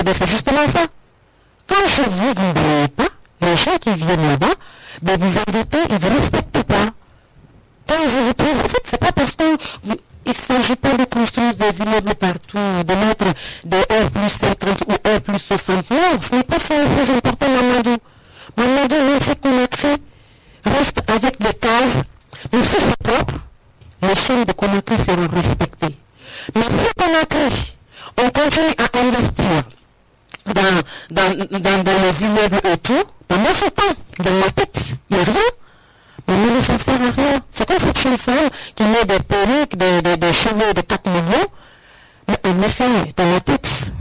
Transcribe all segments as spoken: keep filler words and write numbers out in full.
Ben, c'est justement ça. Quand chez vous, vous ne brillez pas, les gens qui viennent là-bas, ben, vous embêtez, ils ne respectent pas. Quand je vous trouve, en fait, c'est pas parce que vous, il ne s'agit pas de construire des immeubles partout, de mettre des R plus cinquante ou R plus soixante. Non, ce n'est pas ça le plus important, Mamadou. Mamadou, même ce qu'on a créé, reste avec des cases. Mais si c'est propre, les chaînes de Conakry seront respectées. Mais si Conakry, on continue à investir dans, dans, dans, dans les immeubles et tout, pendant ce temps, dans ma tête, il n'y a rien. Mais nous, ça ne sert à rien. C'est comme cette jeune femme qui met des perruques, des, des, des cheveux de quatre millions. Mais en effet, dans la tête,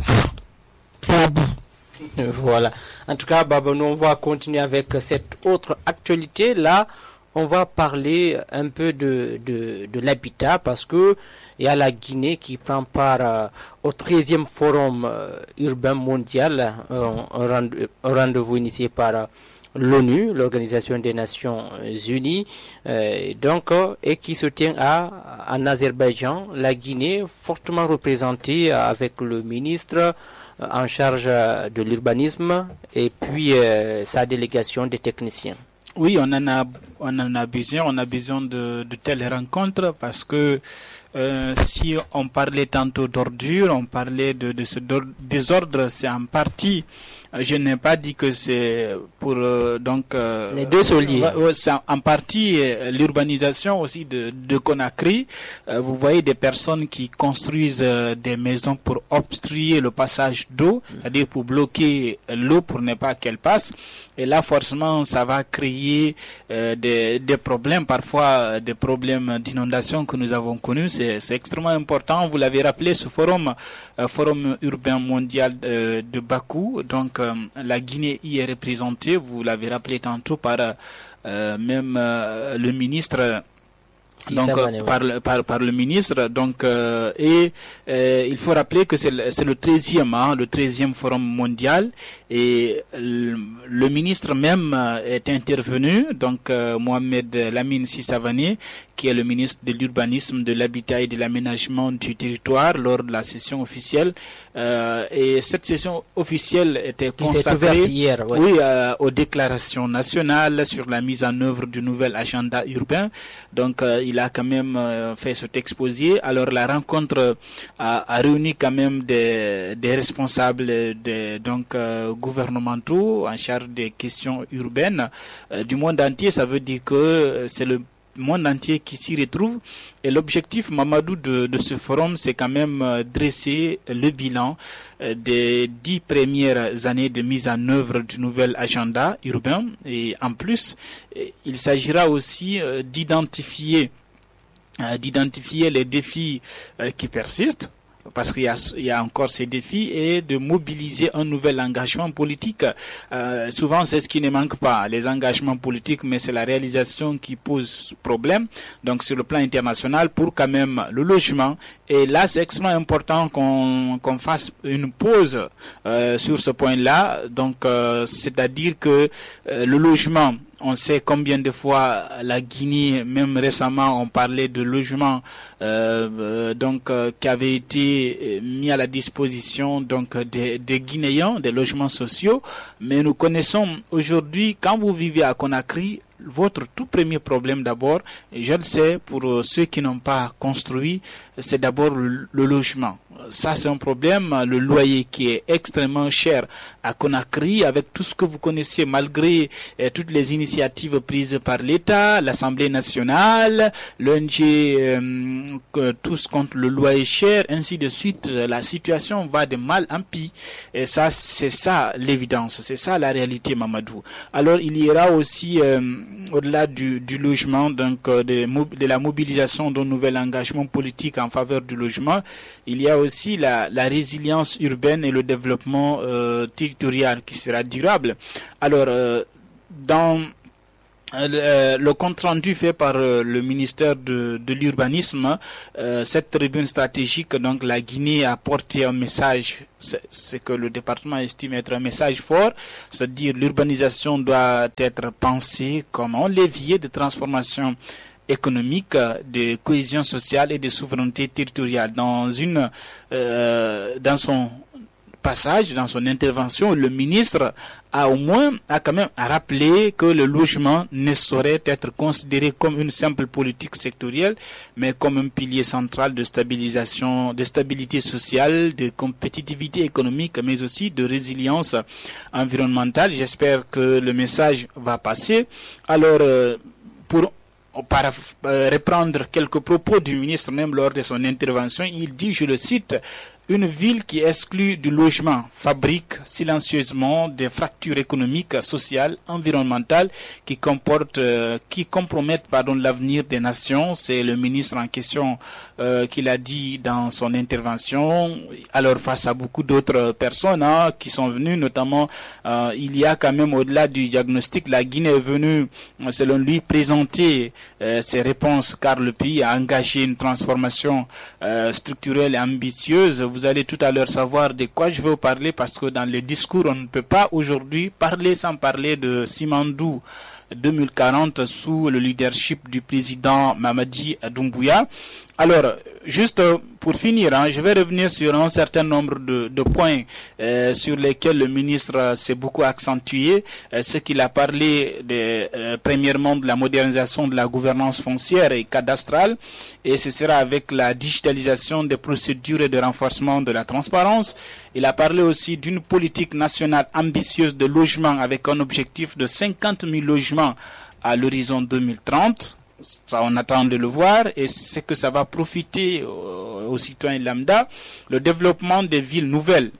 c'est la boue. Voilà. En tout cas, Baba, nous, on va continuer avec cette autre actualité. Là, on va parler un peu de, de, de l'habitat parce que il y a la Guinée qui prend part euh, au treizième forum euh, urbain mondial, euh, un, rende, un rendez-vous initié par euh, l'ONU, l'Organisation des Nations Unies, euh, donc, euh, et qui se tient à, en Azerbaïdjan, la Guinée, fortement représentée avec le ministre euh, en charge de l'urbanisme et puis euh, sa délégation des techniciens. Oui, on en a, on en a besoin, on a besoin de, de telles rencontres parce que euh, si on parlait tantôt d'ordure, on parlait de, de ce désordre, c'est en partie. Je n'ai pas dit que c'est pour euh, donc euh, les deux sont liés. Euh, c'est en partie euh, l'urbanisation aussi de, de Conakry. Euh, vous voyez des personnes qui construisent euh, des maisons pour obstruer le passage d'eau, mmh. c'est-à-dire pour bloquer l'eau pour ne pas qu'elle passe. Et là, forcément, ça va créer euh, des, des problèmes, parfois des problèmes d'inondation que nous avons connus. C'est, c'est extrêmement important. Vous l'avez rappelé, ce forum, euh, forum urbain mondial euh, de Bakou. Donc, euh, la Guinée y est représentée. Vous l'avez rappelé tantôt par euh, même euh, le ministre. Si donc euh, ouais. par, par par le ministre donc euh, et euh, il faut rappeler que c'est le, c'est le treizième hein, le treizième forum mondial et le, le ministre même est intervenu donc euh, Mohamed Lamine Sissavané qui est le ministre de l'urbanisme, de l'habitat et de l'aménagement du territoire lors de la session officielle euh, et cette session officielle était consacrée hier, ouais. oui euh, aux déclarations nationales sur la mise en œuvre du nouvel agenda urbain donc euh, il a quand même euh, fait cet exposé. Alors la rencontre a, a réuni quand même des, des responsables de, donc euh, gouvernementaux en charge des questions urbaines euh, du monde entier. Ça veut dire que euh, c'est le monde entier qui s'y retrouve et l'objectif Mamadou de, de ce forum c'est quand même euh, dresser le bilan euh, des dix premières années de mise en œuvre du nouvel agenda urbain et en plus euh, il s'agira aussi euh, d'identifier euh, d'identifier les défis euh, qui persistent parce qu'il y a, il y a encore ces défis et de mobiliser un nouvel engagement politique. Euh, souvent, c'est ce qui ne manque pas, les engagements politiques, mais c'est la réalisation qui pose problème. Donc, sur le plan international, pour quand même le logement. Et là, c'est extrêmement important qu'on, qu'on fasse une pause euh, sur ce point-là. Donc, euh, c'est-à-dire que euh, le logement, on sait combien de fois la Guinée, même récemment, on parlait de logements euh, euh, donc euh, qui avaient été mis à la disposition donc des, des Guinéens, des logements sociaux. Mais nous connaissons aujourd'hui, quand vous vivez à Conakry, votre tout premier problème d'abord, je le sais pour ceux qui n'ont pas construit, c'est d'abord le, le logement. Ça, c'est un problème, le loyer qui est extrêmement cher à Conakry, avec tout ce que vous connaissez, malgré eh, toutes les initiatives prises par l'État, l'Assemblée nationale, l'O N G, euh, tous contre le loyer cher, ainsi de suite. La situation va de mal en pis. Et ça, c'est ça l'évidence, c'est ça la réalité, Mamadou. Alors, il y aura aussi, euh, au-delà du, du logement, donc euh, de, de la mobilisation d'un nouvel engagement politique en faveur du logement, il y a aussi aussi la, la résilience urbaine et le développement euh, territorial qui sera durable. Alors, euh, dans euh, le compte rendu fait par euh, le ministère de, de l'urbanisme, euh, cette tribune stratégique, donc la Guinée a porté un message, c'est, c'est que le département estime être un message fort, c'est-à-dire l'urbanisation doit être pensée comme un levier de transformation économique, de cohésion sociale et de souveraineté territoriale. Dans une, euh, dans son passage, dans son intervention, le ministre a au moins, a quand même rappelé que le logement ne saurait être considéré comme une simple politique sectorielle, mais comme un pilier central de stabilisation, de stabilité sociale, de compétitivité économique, mais aussi de résilience environnementale. J'espère que le message va passer. Alors, euh, pour Para euh, reprendre quelques propos du ministre même lors de son intervention, il dit, je le cite, une ville qui exclut du logement fabrique silencieusement des fractures économiques, sociales, environnementales qui comportent, euh, qui compromettent, pardon, l'avenir des nations. C'est le ministre en question euh, qui l'a dit dans son intervention. Alors face à beaucoup d'autres personnes hein, qui sont venues, notamment euh, il y a quand même au-delà du diagnostic, la Guinée est venue, selon lui, présenter euh, ses réponses, car le pays a engagé une transformation euh, structurelle et ambitieuse. Vous allez tout à l'heure savoir de quoi je veux vous parler, parce que dans les discours, on ne peut pas aujourd'hui parler sans parler de Simandou deux mille quarante sous le leadership du président Mamadi Doumbouya. Alors, juste pour finir, hein, je vais revenir sur un certain nombre de, de points euh, sur lesquels le ministre s'est beaucoup accentué. Euh, ce qu'il a parlé de, euh, premièrement de la modernisation de la gouvernance foncière et cadastrale, et ce sera avec la digitalisation des procédures et de renforcement de la transparence. Il a parlé aussi d'une politique nationale ambitieuse de logement avec un objectif de cinquante mille logements à l'horizon deux mille trente. Ça, on attend de le voir, et c'est que ça va profiter aux, aux citoyens lambda. Le développement des villes nouvelles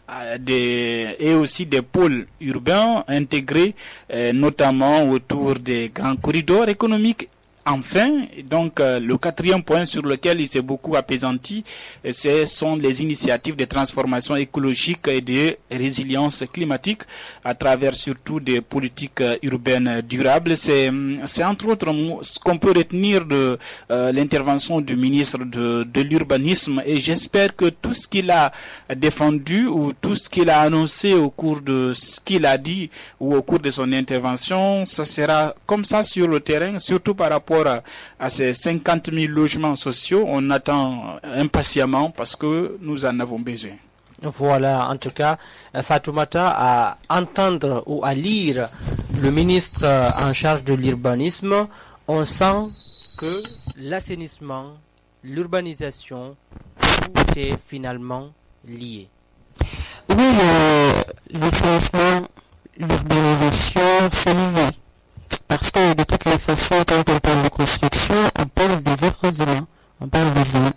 des, et aussi des pôles urbains intégrés, euh, notamment autour des grands corridors économiques. Enfin, donc euh, le quatrième point sur lequel il s'est beaucoup apaisanti, euh, ce sont les initiatives de transformation écologique et de résilience climatique à travers surtout des politiques euh, urbaines durables. C'est, c'est entre autres ce qu'on peut retenir de euh, l'intervention du ministre de, de l'urbanisme, et j'espère que tout ce qu'il a défendu ou tout ce qu'il a annoncé au cours de ce qu'il a dit ou au cours de son intervention, ça sera comme ça sur le terrain, surtout par rapport à ces cinquante mille logements sociaux. On attend impatiemment parce que nous en avons besoin. Voilà, en tout cas, Fatoumata, à entendre ou à lire le ministre en charge de l'urbanisme, on sent que l'assainissement, l'urbanisation, tout est finalement lié. Oui, euh, l'assainissement, l'urbanisation, c'est lié. Parce que de toutes les façons, quand on parle de construction, on parle des êtres humains, on parle des hommes.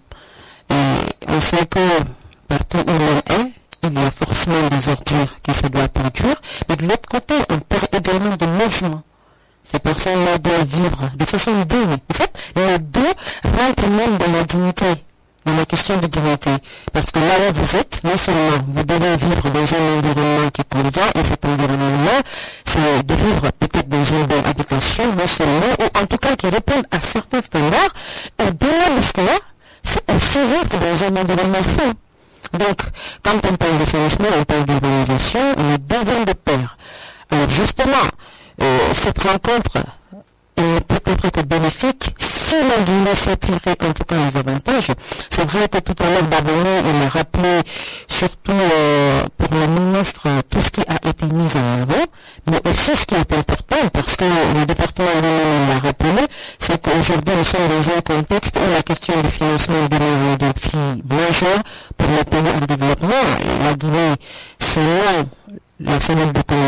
Et on sait que partout où l'on est, il y a forcément des ordures qui se doivent produire. Mais de l'autre côté, on parle également de logement. Ces personnes-là doivent vivre de façon digne. En fait, les deux rentrent même dans la dignité, dans la question de dignité. Parce que là où vous êtes, non seulement vous devez vivre dans un environnement qui convient, et cet environnement-là, c'est de vivre peut-être dans une bonne habitation, non seulement, ou en tout cas qui répondent à certains standards, et derrière cela, c'est aussi vivre dans un environnement sain. Donc, quand on parle d'assainissement, on parle d'urbanisation, les deux vont de pair. Alors justement, euh, cette rencontre est peut-être être bénéfique si la Guinée s'est tiré en tout cas les avantages. C'est vrai que tout à l'heure, Baboni, il a rappelé surtout euh, pour le ministre tout ce qui a été mis en avant, mais aussi ce qui est important, parce que le département l'a rappelé, c'est qu'aujourd'hui nous sommes dans un contexte où la question du financement est un défi majeur pour les pays en développement. Et la Guinée, selon la cellule de cohésion